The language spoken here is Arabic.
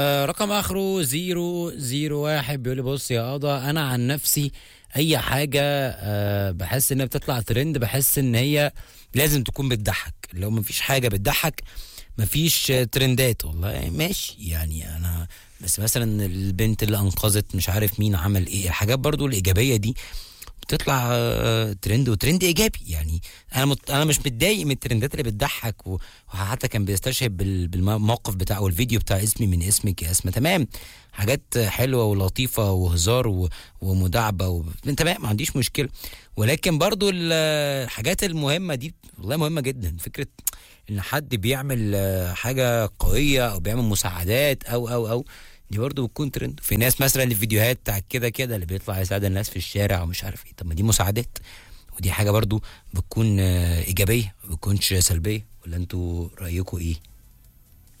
رقم اخره 001 بيقول لي بص يا قضا، انا عن نفسي اي حاجه بحس انها بتطلع ترند، بحس ان هي لازم تكون بتضحك. لو مفيش حاجه بتضحك مفيش ترندات. والله ماشي يعني انا، بس مثلا البنت اللي انقذت مش عارف مين عمل ايه، الحاجات برضو الايجابيه دي بتطلع ترند، وترند ايجابي يعني. انا مش متضايق من الترندات اللي بتضحك وحتى كان بيستشهد بالموقف بتاع او الفيديو بتاع اسمي من اسمك يا اسمه. تمام، حاجات حلوه ولطيفه وهزار ومداعبه تمام، ما عنديش مشكله. ولكن برضو الحاجات المهمه دي والله مهمه جدا. فكره ان حد بيعمل حاجه قويه او بيعمل مساعدات او دي برضه بتكون ترند. في ناس مثلا الفيديوهات بتاع كده اللي بيطلع يساعد الناس في الشارع ومش عارف ايه، طب ما دي مساعدات، ودي حاجه برضه بتكون ايجابيه، ما بتكونش سلبيه. ولا انتوا رايكم ايه؟